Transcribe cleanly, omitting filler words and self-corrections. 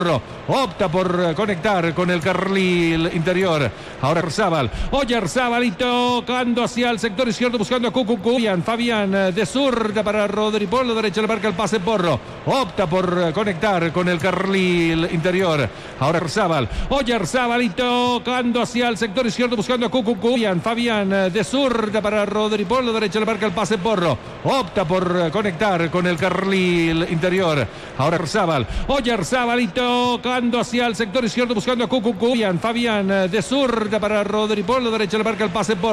Opta por conectar con el carril interior. Ahora Oyarzabal y tocando hacia el sector izquierdo buscando a Cucucú. Fabián de zurda para Rodri. Por la derecha le marca el pase Porro. Opta por conectar con el carril interior. Ahora Oyarzabal y tocando hacia el sector izquierdo buscando a Cucucú. Fabián de zurda para Rodri. Por la derecha le marca el pase Porro. Opta por conectar con el carril interior. Ahora Oyarzabal y tocando hacia el sector izquierdo buscando a Cucucú. Fabián de zurda para Rodri. Por la derecha le marca el pase Porro.